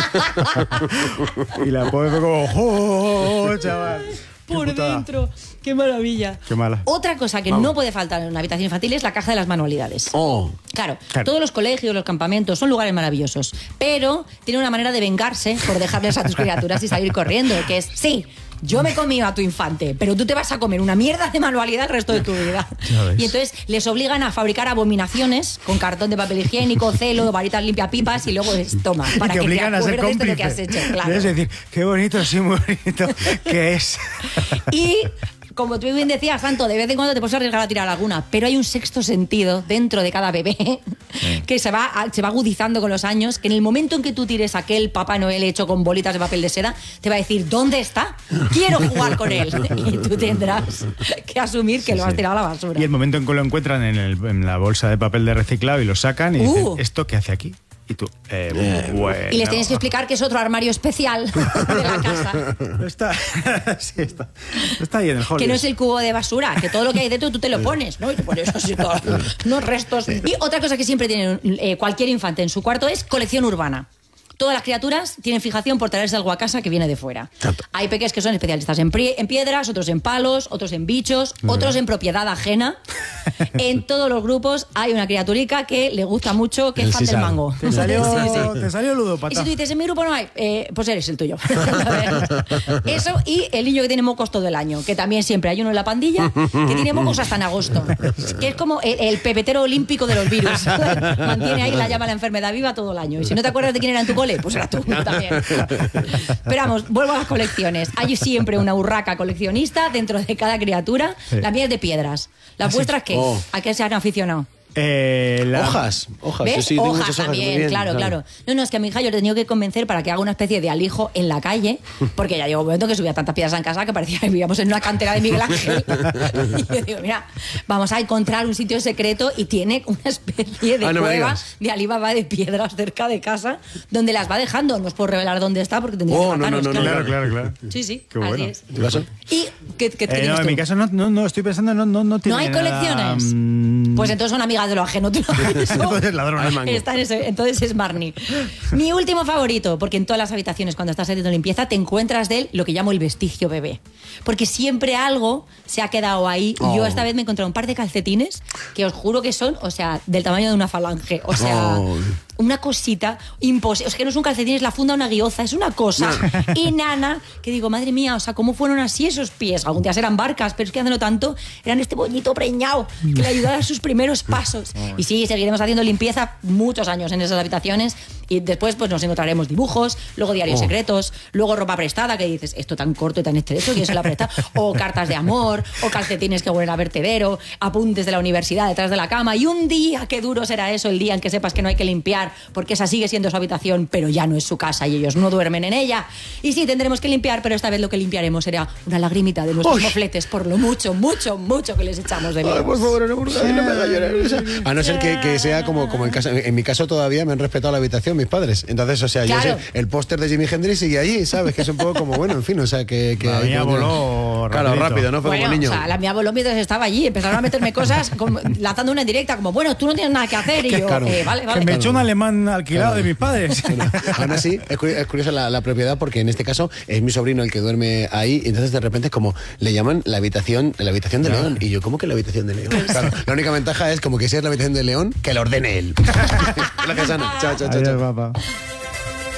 Y la pobre fue como, ¡oh, chaval! Por dentro. ¡Qué maravilla! Qué mala. Otra cosa que no puede faltar en una habitación infantil es la caja de las manualidades. Claro, todos los colegios, los campamentos son lugares maravillosos, pero tiene una manera de vengarse por dejarles a tus criaturas y salir corriendo, que es, sí, yo me comí a tu infante, pero tú te vas a comer una mierda de manualidad el resto de tu vida. Y entonces les obligan a fabricar abominaciones con cartón de papel higiénico, celo, varitas limpiapipas y luego les toma para que te acuerdes de lo que has hecho. Claro. Es decir, qué bonito, sí, muy bonito, ¿qué es? Y como tú bien decías, Santo, de vez en cuando te puedes arriesgar a tirar alguna, pero hay un sexto sentido dentro de cada bebé que se va agudizando con los años, que en el momento en que tú tires aquel Papá Noel hecho con bolitas de papel de seda, te va a decir, ¿dónde está? Quiero jugar con él. Y tú tendrás que asumir que lo has tirado a la basura. Y el momento en que lo encuentran en la bolsa de papel de reciclado y lo sacan y dicen, ¿esto qué hace aquí? Y tú, bueno. Y les tienes que explicar que es otro armario especial de la casa. Está ahí en el hall. Que no es el cubo de basura, que todo lo que hay dentro tú te lo pones, ¿no? Y te pones así todos los restos. Y otra cosa que siempre tiene cualquier infante en su cuarto es colección urbana. Todas las criaturas tienen fijación por traerse algo a casa que viene de fuera. Tanto. Hay peques que son especialistas en piedras, otros en palos, otros en bichos, otros en propiedad ajena. En todos los grupos hay una criaturica que le gusta mucho, que es fan del mango. Te salió ludópata. Y si tú dices, en mi grupo no hay, pues eres el tuyo. Eso, y el niño que tiene mocos todo el año, que también siempre hay uno en la pandilla que tiene mocos hasta en agosto. Que es como el pepetero olímpico de los virus. Mantiene ahí la llama de la enfermedad viva todo el año. Y si no te acuerdas de quién era en tu cole, pues era tú también. Pero vamos, vuelvo a las colecciones. Hay siempre una urraca coleccionista dentro de cada criatura. Sí. La mía es de piedras. ¿Las vuestras qué? ¿A qué se han aficionado? Hojas. ¿Ves? Sí, hojas hojas también, claro. No, es que a mi hija yo le he tenido que convencer para que haga una especie de alijo en la calle, porque ya llegó un momento que subía tantas piedras en casa que parecía que vivíamos en una cantera de Miguel Ángel. Y yo digo, mira, vamos a encontrar un sitio secreto y tiene una especie de cueva de Alibaba de piedras cerca de casa, donde las va dejando. No os puedo revelar dónde está porque tendría que matarnos. Claro. Sí, qué bueno. Así es. ¿Tu caso? ¿Y qué tienes en tú? mi caso no estoy pensando, no tiene. ¿No hay colecciones? Pues entonces son amigas de lo ajeno. Entonces ladrona. Entonces es Marnie. Mi último favorito, porque en todas las habitaciones cuando estás haciendo limpieza te encuentras de él lo que llamo el vestigio bebé, porque siempre algo se ha quedado ahí. Y yo esta vez me he encontrado un par de calcetines que os juro que son, o sea, del tamaño de una falange, o sea, una cosita imposible. Es que no es un calcetín, es la funda de una guioza, es una cosa enana que digo, madre mía, o sea, ¿cómo fueron así esos pies? Algún día eran barcas, pero es que hace no tanto eran este boñito preñado que le ayudaba a sus primeros pasos. Y sí, seguiremos haciendo limpieza muchos años en esas habitaciones y después pues nos encontraremos dibujos, luego diarios secretos, luego ropa prestada que dices, esto tan corto y tan estrecho, ¿quién se la presta? O cartas de amor, o calcetines que huelen a vertedero, apuntes de la universidad detrás de la cama. Y un día, qué duro será eso, el día en que sepas que no hay que limpiar porque esa sigue siendo su habitación, pero ya no es su casa y ellos no duermen en ella. Y sí, tendremos que limpiar, pero esta vez lo que limpiaremos será una lagrimita de nuestros mofletes por lo mucho que les echamos de menos. Ay, por favor, no me haga llorar. A no ser que sea como en casa. En mi caso todavía me han respetado la habitación mis padres. Entonces, o sea, claro, yo sé, el póster de Jimi Hendrix sigue allí, ¿sabes? Que es un poco como, bueno, en fin, o sea, que la mía voló rápido, ¿no? Fue como niño. O sea, la mía voló mientras estaba allí. Empezaron a meterme cosas, lanzando una en directa, como, bueno, tú no tienes nada que hacer. Y yo, vale. Que me echó un alemán alquilado de mis padres. Bueno, aún así, es curiosa la propiedad porque en este caso es mi sobrino el que duerme ahí y entonces de repente es como, le llaman la habitación de León. Y yo, ¿cómo que la habitación de León? Claro, la única ventaja es como que si es la habitación de León, que la ordene él. Gracias, Ana. Chao. Adiós, papá.